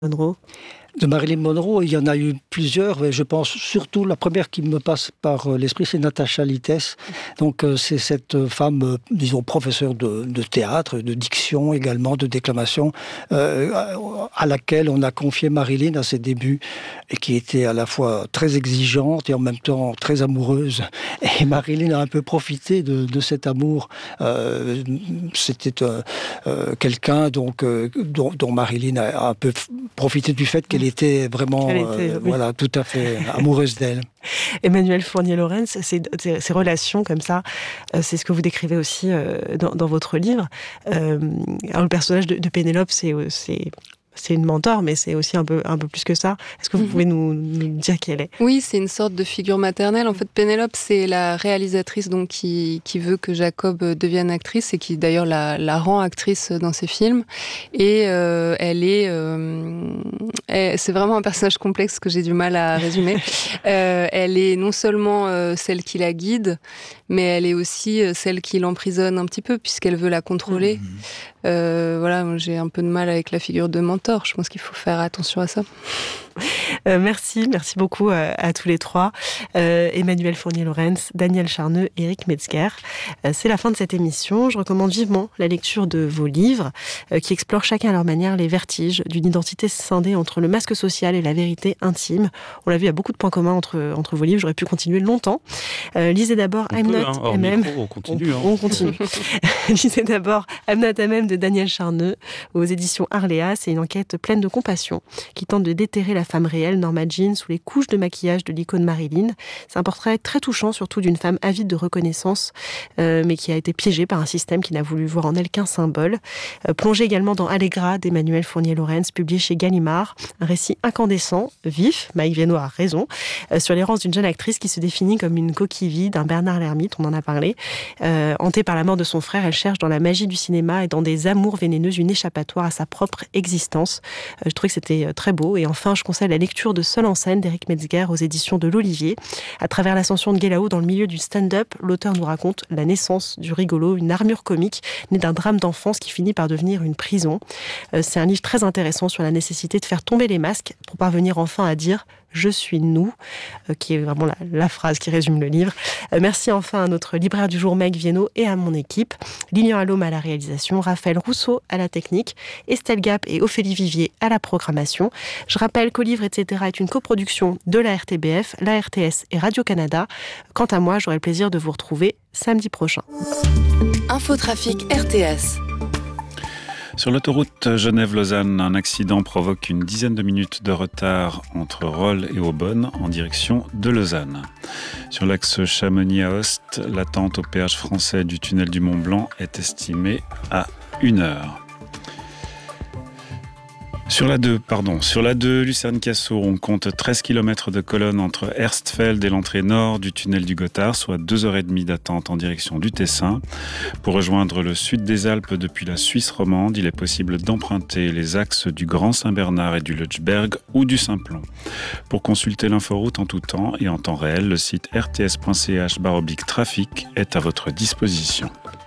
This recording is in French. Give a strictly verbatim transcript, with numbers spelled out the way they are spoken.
Monroe. De Marilyn Monroe, il y en a eu plusieurs, mais je pense surtout, la première qui me passe par l'esprit, c'est Natasha Littes. Donc c'est cette femme, disons, professeure de, de théâtre, de diction également, de déclamation, euh, à laquelle on a confié Marilyn à ses débuts, et qui était à la fois très exigeante et en même temps très amoureuse. Et Marilyn a un peu profité de, de cet amour. Euh, c'était euh, euh, quelqu'un donc, euh, dont, dont Marilyn a un peu profité du fait qu'elle Elle était vraiment, Elle était, euh, oui. voilà, tout à fait amoureuse d'elle. Emmanuelle Fournier-Laurens, ces, ces relations comme ça, euh, c'est ce que vous décrivez aussi euh, dans, dans votre livre. Euh, alors le personnage de, de Pénélope, c'est, c'est, c'est une mentor, mais c'est aussi un peu, un peu plus que ça. Est-ce que vous pouvez nous, nous dire qui elle est ? Oui, c'est une sorte de figure maternelle. En fait, Pénélope, c'est la réalisatrice donc, qui, qui veut que Jacob devienne actrice et qui d'ailleurs la, la rend actrice dans ses films. Et euh, elle est... Euh, elle, c'est vraiment un personnage complexe que j'ai du mal à résumer. euh, elle est non seulement euh, celle qui la guide, mais elle est aussi euh, celle qui l'emprisonne un petit peu, puisqu'elle veut la contrôler. Mmh. Euh, voilà, j'ai un peu de mal avec la figure de mentor. Je pense qu'il faut faire attention à ça. Euh, merci, merci beaucoup à, à tous les trois. Euh, Emmanuelle Fournier-Laurens, Daniel Charneux, Éric Metzger. Euh, c'est la fin de cette émission. Je recommande vivement la lecture de vos livres euh, qui explorent chacun à leur manière les vertiges d'une identité scindée entre le masque social et la vérité intime. On l'a vu, il y a beaucoup de points communs entre, entre vos livres. J'aurais pu continuer longtemps. Euh, lisez d'abord on I'm peut, Not hein, hors M M. Micro, on continue. On, hein. on continue. Lisez d'abord I'm Not M M de Daniel Charneux aux éditions Arléa. C'est une enquête pleine de compassion qui tente de déterrer la femme réelle, Norma Jean, sous les couches de maquillage de l'icône Marilyn. C'est un portrait très touchant, surtout d'une femme avide de reconnaissance, euh, mais qui a été piégée par un système qui n'a voulu voir en elle qu'un symbole. Euh, plongé également dans Allegra d'Emmanuelle Fournier-Laurens, publié chez Gallimard, un récit incandescent, vif, Maïk Viano a raison, euh, sur l'errance d'une jeune actrice qui se définit comme une coquille vide, un Bernard l'ermite, on en a parlé. Euh, hantée par la mort de son frère, elle cherche dans la magie du cinéma et dans des amours vénéneuses une échappatoire à sa propre existence. Euh, je trouvais que c'était très beau. Et enfin, je conseille la lecture de Seul en scène d'Éric Metzger aux éditions de l'Olivier. À travers l'ascension de Guélaou dans le milieu du stand-up, l'auteur nous raconte la naissance du rigolo, une armure comique née d'un drame d'enfance qui finit par devenir une prison. Euh, c'est un livre très intéressant sur la nécessité de faire tomber les masques pour parvenir enfin à dire « Je suis nous », euh, qui est vraiment la, la phrase qui résume le livre. Euh, merci enfin à notre libraire du jour, Meg Viano, et à mon équipe. Lilian Allôme à la réalisation, Raphaël Rousseau à la technique, Estelle Gap et Ophélie Vivier à la programmation. Je rappelle qu'au livre, et cetera est une coproduction de la R T B F, la R T S et Radio-Canada. Quant à moi, j'aurai le plaisir de vous retrouver samedi prochain. Infotrafic R T S. Sur l'autoroute Genève-Lausanne, un accident provoque une dizaine de minutes de retard entre Rolle et Aubonne en direction de Lausanne. Sur l'axe Chamonix-Aoste, l'attente au péage français du tunnel du Mont-Blanc est estimée à une heure. Sur la deux, pardon, sur la deux, Lucerne-Cassaux, on compte treize kilomètres de colonne entre Erstfeld et l'entrée nord du tunnel du Gothard, soit deux heures trente d'attente en direction du Tessin. Pour rejoindre le sud des Alpes depuis la Suisse romande, il est possible d'emprunter les axes du Grand Saint-Bernard et du Lötschberg ou du Simplon. Pour consulter l'inforoute en tout temps et en temps réel, le site r t s point c h barre oblique trafic est à votre disposition.